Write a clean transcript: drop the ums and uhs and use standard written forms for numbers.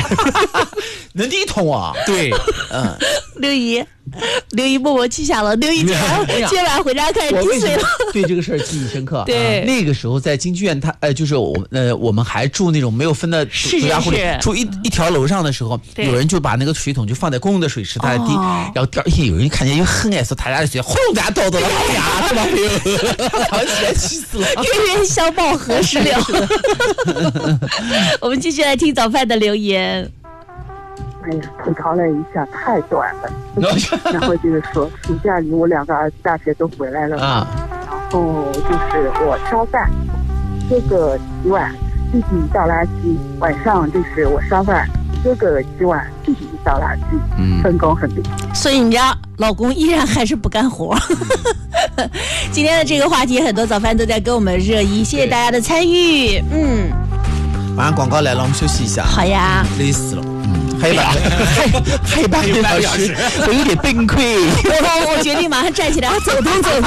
能第一桶啊？ 对， 刘姨默默记下了。刘姨今晚回家开始滴水了。 对这个事儿记忆深刻。 对， 那个时候在京剧院，就是我们还住那种没有分的独家户里，住一条楼上的时候，有人就把那个水桶就放在公共的水池，他滴，然后有人看见又很爱说他家的水，轰家倒到了我家，是吧？好险，气死了！ 冤冤相报何时了？我们继续来听早饭的留言。 哎呀，吐槽了一下，太短了。然后就是说，暑假里我2个儿子大学都回来了嘛，然后就是我烧饭，哥哥洗碗，弟弟倒垃圾，晚上就是我烧饭，哥哥洗碗，弟弟倒垃圾，分工很明。 所以你家老公依然还是不干活。今天的这个话题，很多早饭都在跟我们热议，谢谢大家的参与。 马上广告来了，我们休息一下。 好呀， 累死了。还有半个小时，我有点崩溃。 我决定马上站起来，走动走动。